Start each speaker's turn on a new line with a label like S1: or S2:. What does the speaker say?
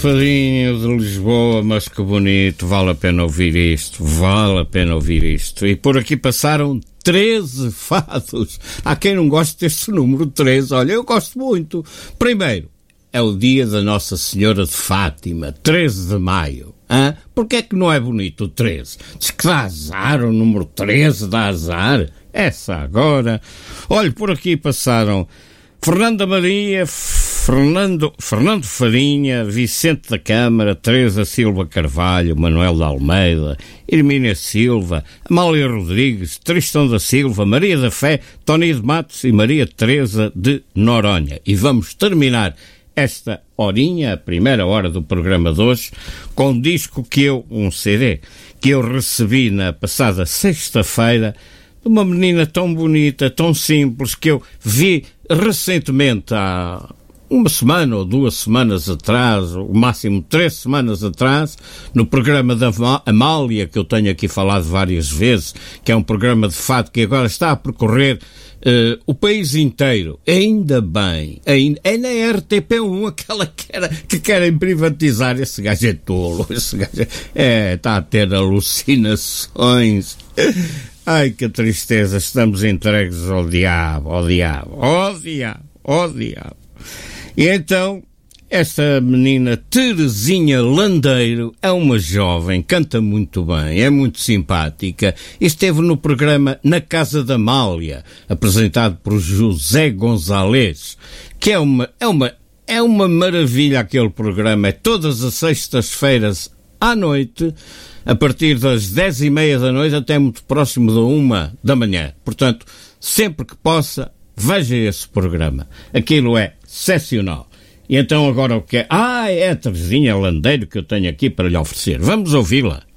S1: Fadinho de Lisboa, mas que bonito, vale a pena ouvir isto, vale a pena ouvir isto. E por aqui passaram 13 fados. Há quem não goste deste número 13, olha, eu gosto muito. Primeiro, é o dia da Nossa Senhora de Fátima, 13 de maio. Hã? Porquê é que não é bonito o 13? Diz que dá azar, o número 13 dá azar. Essa agora. Olha, por aqui passaram Fernanda Maria, Fernando Farinha, Vicente da Câmara, Teresa Silva Carvalho, Manuel de Almeida, Hermínia Silva, Amália Rodrigues, Tristão da Silva, Maria da Fé, Tony de Matos e Maria Teresa de Noronha. E vamos terminar esta horinha, a primeira hora do programa de hoje, com um disco um CD, que eu recebi na passada sexta-feira, de uma menina tão bonita, tão simples, que eu vi recentemente há uma semana ou 2 semanas atrás, o máximo 3 semanas atrás, no programa da Amália, que eu tenho aqui falado várias vezes, que é um programa de fado que agora está a percorrer o país inteiro. Ainda bem, é na RTP1 aquela que querem privatizar. Esse gajo é tolo, esse gajo está a ter alucinações. Ai, que tristeza, estamos entregues ao diabo, ao diabo, ao diabo, ao diabo. E então, esta menina Terezinha Landeiro é uma jovem, canta muito bem, é muito simpática, e esteve no programa Na Casa da Amália, apresentado por José Gonzalez, que é uma maravilha aquele programa, é todas as sextas-feiras à noite, a partir das 10:30 da noite até muito próximo da 1 da manhã. Portanto, sempre que possa, veja esse programa. Aquilo é excepcional. E então agora o que é? É a Terezinha Landeiro que eu tenho aqui para lhe oferecer. Vamos ouvi-la.